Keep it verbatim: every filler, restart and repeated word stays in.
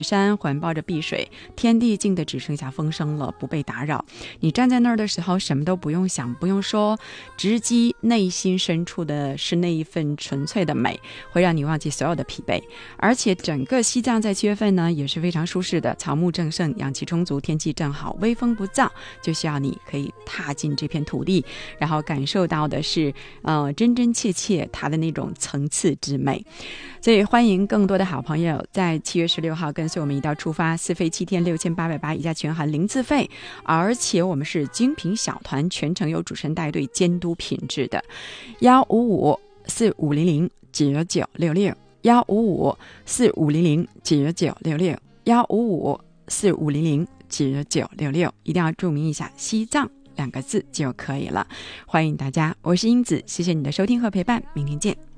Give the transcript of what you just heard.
山环抱着碧水，天地静的只剩下风声了，不被打扰。你站在那儿的时候，什么都不用想，不用说，直击内心深处的是那一份纯粹的美，会让你忘记所有的疲惫。而且整个西藏在七月份呢也是非常舒适的，草木正盛，阳气充足，天气正好，微风不燥，就需要你可以踏进这片土地，然后感受到的是呃真真切切它的那种层次之美。所以欢迎更多的好朋友在七月十六号跟随我们一道出发，四飞七天六千八百八，一价全含零自费，而且我们是精品小团，全程由主持人带队监督品质的。幺五五四五零零九九六六，幺五五四五零零九九六六，幺五五四五零零九九六六，一定要注明一下西藏两个字就可以了。欢迎大家，我是英子，谢谢你的收听和陪伴，明天见。